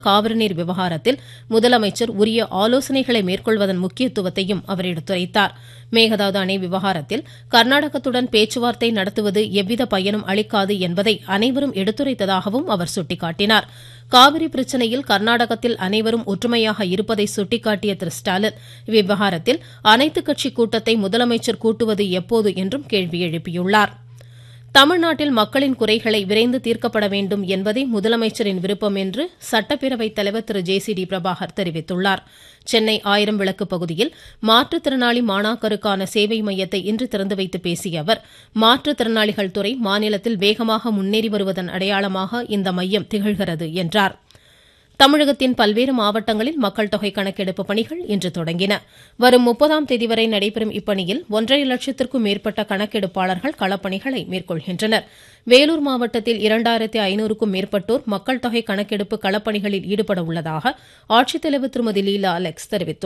காவிரி நீர் விவகாரத்தில் முதலமைச்சர் உரிய ஆலோசனைகளை மேற்கொள்வதன் முக்கியத்துவத்தையும் அவர் எடுத்துரைத்தார். மேகதாது அணை விவகாரத்தில் கர்நாடகத்துடன் பேச்சுவார்த்தை நடத்துவது எவ்வித பயனும் அளிக்காது என்பதை அனைவரும் எடுத்துரைத்ததாகவும் அவர் சுட்டிக்காட்டினார். காவிரி பிரச்சனையில் கர்நாடகத்தில் அனைவரும் ஒற்றுமையாக இருப்பதை சுட்டிக்காட்டிய திரு ஸ்டாலின் இவ்விவகாரத்தில் அனைத்துக் கட்சி கூட்டத்தை முதலமைச்சர் கூட்டுவது எப்போது என்றும் கேள்வி எழுப்பியுள்ளார். தமிழ்நாட்டில் மக்களின் குறைகளை விரைந்து தீர்க்கப்பட வேண்டும் என்பதே முதலமைச்சரின் விருப்பம் என்று சட்டப்பேரவைத் தலைவர் திரு ஜே.சி.டி. பிரபாகர் தெரிவித்துள்ளார். சென்னை 1000 விளக்கு பகுதியில் மாற்றுத்திறனாளி மாணாக்கருக்கான சேவை மையத்தை இன்று திறந்து வைத்து பேசிய அவர், மாற்றுத்திறனாளிகள் துறை மாநிலத்தில் வேகமாக முன்னேறி வருவதன் அடையாளமாக இந்த மையம் திகழ்கிறது என்றார். தமிழகத்தின் பல்வேறு மாவட்டங்களில் மக்கள் தொகை கணக்கெடுப்பு பணிகள் இன்று தொடங்கின. வரும் 30ஆம் தேதி வரை நடைபெறும் இப்பணியில் 1.5 லட்சத்திற்கும் மேற்பட்ட கணக்கெடுப்பாளர்கள் களப்பணிகளை மேற்கொள்கின்றனர். வேலூர் மாவட்டத்தில் 2500க்கும் மேற்பட்டோர் மக்கள் தொகை கணக்கெடுப்பு களப்பணிகளில் ஈடுபட உள்ளதாக ஆட்சித்தலைவர் திருமதி லீலா அலெக்ஸ் தெரிவித்துள்ளார்.